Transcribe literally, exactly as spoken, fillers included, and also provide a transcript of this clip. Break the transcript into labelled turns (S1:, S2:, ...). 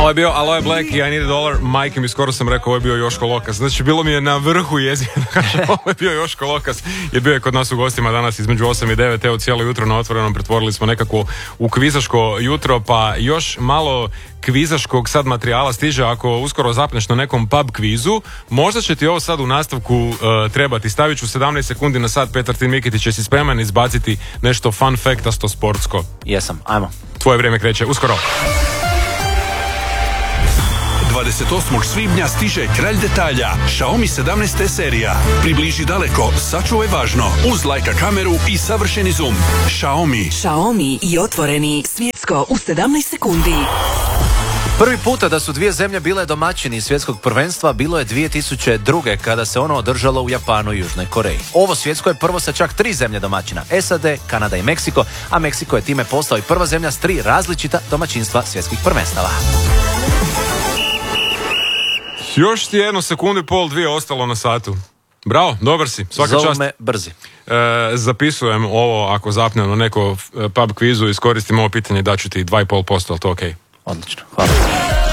S1: Ovo je bio Aloe Black i I Need a Dollar. Majke mi, skoro sam rekao, ovo je bio Joško Lokas. Znači, bilo mi je na vrhu jezika da kažem, ovo je bio Joško Lokas. Jer bio je kod nas u gostima danas između osam i devet. Evo, cijelo jutro na Otvorenom pretvorili smo nekako u kvizaško jutro, pa još malo kvizaškog sad materijala stiže. Ako uskoro zapneš na nekom pub kvizu, možda će ti ovo sad u nastavku uh, trebati. Stavit ću sedamnaest sekundi na sat. Petar Tin Miketić, jesi spreman izbaciti nešto fun factasto sportsko?
S2: Jesam, ajmo.
S1: Tvoje vrijeme kreće uskoro.
S3: dvadeset osmog svibnja stiže kralj detalja, Xiaomi sedamnaest te serija. Približi daleko, sačuvaj važno, uz lajka kameru i savršeni zoom. Xiaomi.
S4: Xiaomi i otvoreni svjetsko u sedamnaest sekundi.
S2: Prvi puta da su dvije zemlje bile domaćini svjetskog prvenstva bilo je dvije tisuće druge kada se ono održalo u Japanu i Južnoj Koreji. Ovo svjetsko je prvo sa čak tri zemlje domaćina, S A D, Kanada i Meksiko, a Meksiko je time postao i prva zemlja s tri različita domaćinstva svjetskih prvenstava.
S1: Još ti jednu sekundu i pol, dvije ostalo na satu. Bravo, dobar si, svaka
S2: Zovu
S1: čast.
S2: me brzi.
S1: E, zapisujem ovo, ako zapnem na neko pub kvizu, iskoristim ovo pitanje, daću ti dva i pol posto, ali to okej?
S2: Odlično, hvala.